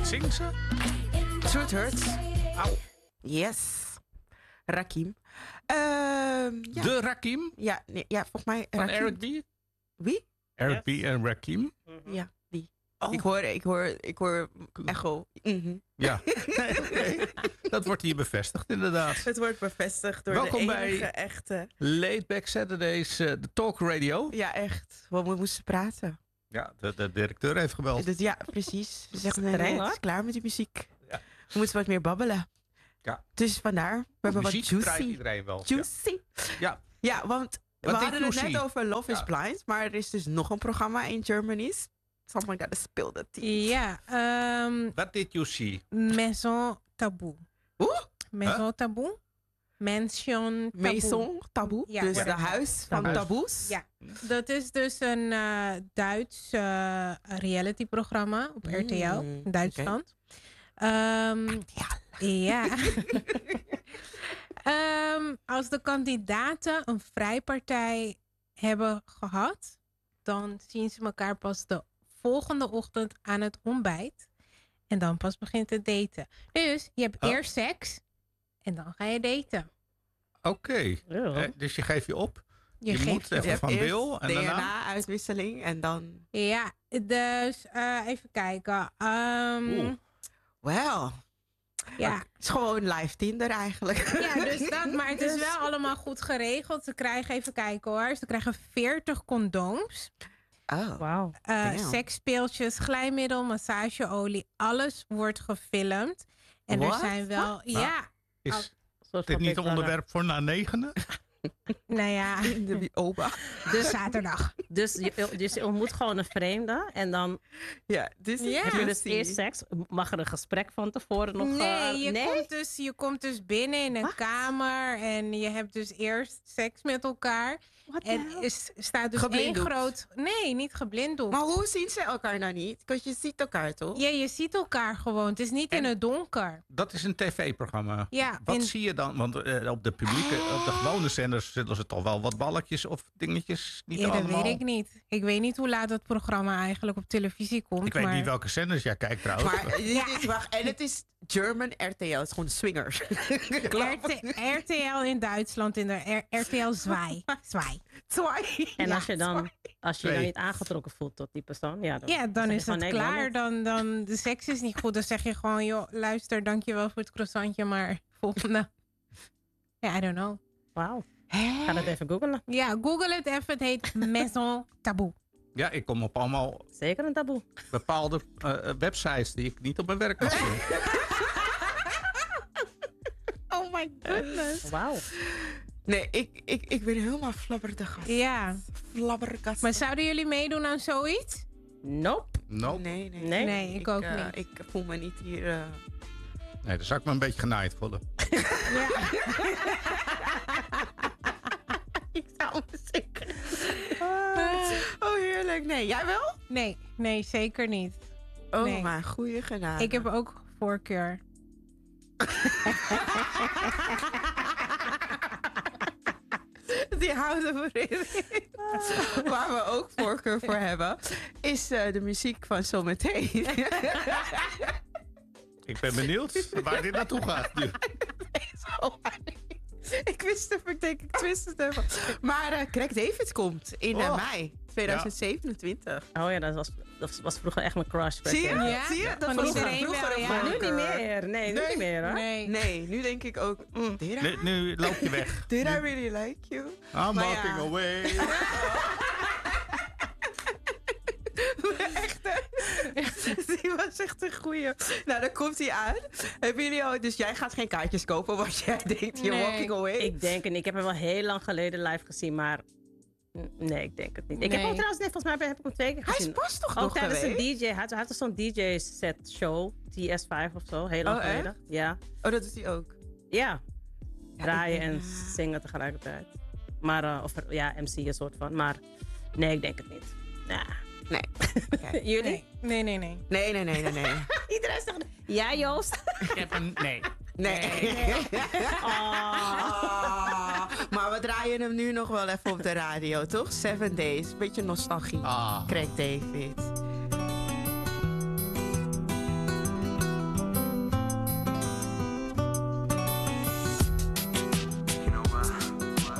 zingt ze? Truth Hurts. Au. Yes. Rakim. Ja. De Rakim Ja, nee, ja, volgens mij... van Rakim. Eric B. Wie? Eric B en Rakim. Ja, die. Oh. Ik hoor echo. Mhm. Ja, oké. Dat wordt hier bevestigd inderdaad. Het wordt bevestigd door Welkom de enige bij- echte... Late Back Saturdays, de Talk Radio. Ja, echt. We moesten praten. Ja, de directeur heeft gebeld. Dus ja, precies. We zeggen Streng, het hoor. is klaar met die muziek. Ja. We moeten wat meer babbelen. Ja. Dus vandaar. We hebben wat Muziek draait juicy. iedereen wel. Juicy. Ja. Ja, want we Wat hadden deed het net Juicy? over Love is Ja. Blind. Maar er is dus nog een programma in Germany. Someone gotta spill the tea. Ja, What did you see? Maison Taboe. Oeh, Maison Taboe? Mansion Taboe. Maison Taboe. Ja, dus ja. de huis van Huis. taboes. Ja, dat is dus een Duits realityprogramma op RTL in Duitsland. Ja. Als de kandidaten een vrijpartij hebben gehad, dan zien ze elkaar pas de volgende ochtend aan het ontbijt. En dan pas begint het daten. Dus je hebt eerst seks en dan ga je daten. Oké. Dus je geeft je op. Je geeft moet je even hebt van eerst Wil. En daarna... DNA-uitwisseling en dan... Ja, dus even kijken. Well, Ja. het is gewoon live Tinder eigenlijk. Ja, dus dat, maar het is wel allemaal goed geregeld. Ze krijgen, even kijken hoor, ze krijgen 40 condooms. Oh, Wauw. Damn. Seksspeeltjes, glijmiddel, massageolie, alles wordt gefilmd. En What? er zijn wel, ja, Is soort dit van niet Big een Brother. onderwerp voor na negenen? Nou ja, in de oba. dus zaterdag. Dus je ontmoet gewoon een vreemde en dan Ja, dit is Ja. heb je dus eerst seks. Mag er een gesprek van tevoren nog? Nee, nee? je komt dus binnen in een kamer en je hebt dus eerst seks met elkaar. En staat dus één Geblinddoekt. groot... Nee, niet geblinddoekt. Maar hoe zien ze elkaar nou niet? Want je ziet elkaar toch? Ja, je ziet elkaar gewoon. Het is niet in het donker. Dat is een tv-programma. Ja, Wat in- zie je dan? Want op de gewone zenders zullen ze toch wel wat balletjes of dingetjes niet Ja, dat allemaal. weet ik niet. Ik weet niet hoe laat dat programma eigenlijk op televisie komt. Ik weet maar... niet welke zenders jij kijkt trouwens. Maar wacht, en het is German RTL, het is gewoon swingers. RTL in Duitsland, in de RTL Zwaai. Zwaai. En Ja, als je dan Twee. niet aangetrokken voelt tot die persoon, ja, dan, Ja, dan zeg je is van, het nee, klaar. dan niet. Dan de seks is niet goed. Dan zeg je gewoon, joh, luister, dankjewel voor het croissantje, maar volgende. Ja, I don't know. Wauw. Ga dat even googlen. Ja, google het even. Het heet Maison Taboe. Ja, ik kom op allemaal Zeker een taboe. bepaalde websites die ik niet op mijn werk mag zien. Oh my goodness. Wauw. Nee, ik ben helemaal flabbergast. Ja. Flabbergast. Maar zouden jullie meedoen aan zoiets? Nope. Nope. Nee. Nee, ik ook niet. Ik voel me niet hier... Nee, dan zou ik me een beetje genaaid voelen. Ja. Ik zou me zeker... Oh, heerlijk. Nee, jij wel? Nee, zeker niet. Oh, Nee. maar goeie genade. Ik heb ook voorkeur. Die houden we erin. Waar we ook voorkeur voor hebben, is de muziek van Zometeen. Ik ben benieuwd waar dit naartoe gaat nu. Ik wist het, ik denk, ik wist het even. Maar Craig David komt in mei 2027. Oh ja, dat was vroeger echt mijn crush. Zie je? Ja? Zie je? Dat Van was iedereen vroeger wel, een ja. Maar nu voorkeur. niet meer. Nee, nu niet meer hoor. Nee. Nee, nu denk ik ook, did I, Nu loop je weg. did I really like you? I'm Maar walking ja. away. Echt, hè? Die was echt een goeie. Nou, dan komt hij aan. Hebben jullie al... Dus jij gaat geen kaartjes kopen, want jij denkt, you're Nee. walking away. Ik denk het niet. Ik heb hem wel heel lang geleden live gezien, maar nee, ik denk het niet. Ik heb Nee. hem trouwens, nee, volgens mij heb ik hem 2 keer Hij gezien. is pas toch Ook nog tijdens een geweest? DJ. Hij had dus zo'n DJ-set show, TS5 of zo, heel lang Oh, geleden. Ja. Oh, dat doet hij ook. Ja. Draaien ik en denk, zingen tegelijkertijd. Maar, MC een soort van. Maar nee, ik denk het niet. Ja. Nee. Jullie? Nee. Nee. Iedereen zegt ja, Joost. Ik heb een... Nee. Nee. Ah, maar we draaien hem nu nog wel even op de radio, toch? 7 Days. Beetje nostalgie. Ah. Craig David.